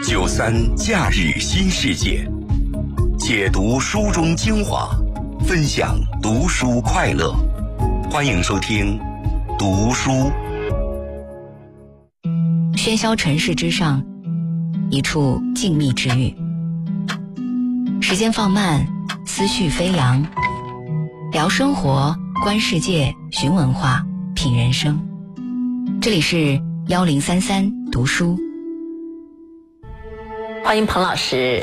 93假日新世界，解读书中精华，分享读书快乐。欢迎收听读书。 喧嚣尘世之上，一处静谧之域。时间放慢，思绪飞扬，聊生活，观世界，寻文化，品人生。这里是1033读书。 欢迎彭老师。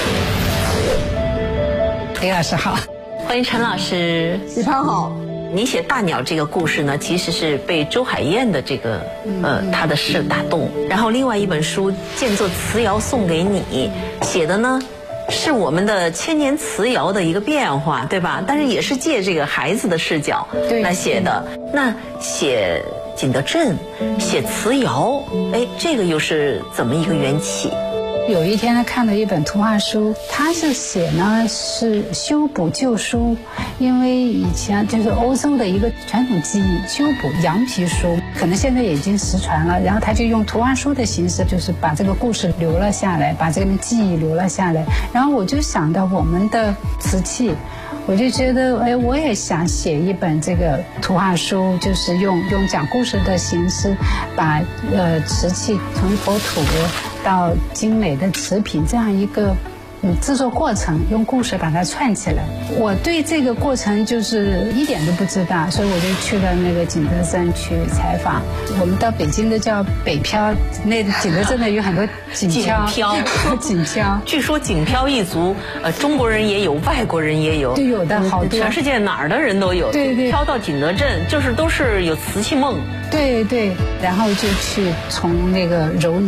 李老师好。 欢迎陈老师。 李胖好。 你写大鸟这个故事呢，其实是被周海燕的这个他的诗打动，然后另外一本书见作词谣送给你，写的呢是我们的千年词谣的一个变化，对吧？但是也是借这个孩子的视角来写的。那写景德镇，写词谣，这个又是怎么一个缘起？ 有一天他看了一本图画书，他是写呢是修补旧书，因为以前就是欧洲的一个传统技艺，修补羊皮书，可能现在已经失传了，然后他就用图画书的形式，就是把这个故事留了下来，把这个记忆留了下来。然后我就想到我们的瓷器，我就觉得我也想写一本这个图画书，就是用讲故事的形式，把瓷器从一口土到精美的瓷品这样一个制作过程，用故事把它串起来。我对这个过程就是一点都不知道，所以我就去了那个景德镇去采访。我们到北京的叫北漂，那景德镇的有很多锦漂。锦漂。 据说锦漂一族，中国人也有，外国人也有， 对，有的好多， 全世界哪儿的人都有。 对对。 漂到景德镇，就是都是有瓷器梦。 对对，然后就去从那个揉